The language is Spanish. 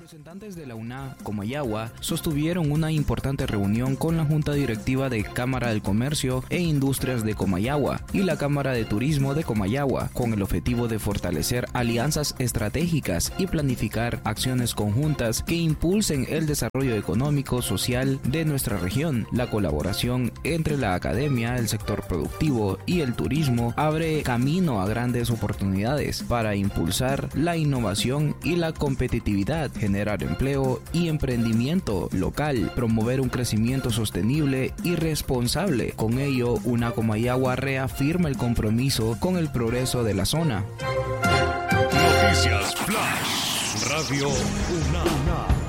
Representantes de la UNA Comayagua sostuvieron una importante reunión con la Junta Directiva de Cámara del Comercio e Industrias de Comayagua y la Cámara de Turismo de Comayagua, con el objetivo de fortalecer alianzas estratégicas y planificar acciones conjuntas que impulsen el desarrollo económico, social de nuestra región. La colaboración entre la academia, el sector productivo y el turismo abre camino a grandes oportunidades para impulsar la innovación y la competitividad, generar empleo y emprendimiento local, promover un crecimiento sostenible y responsable. Con ello, UNA Comayagua reafirma el compromiso con el progreso de la zona. Noticias Flash Radio UNA.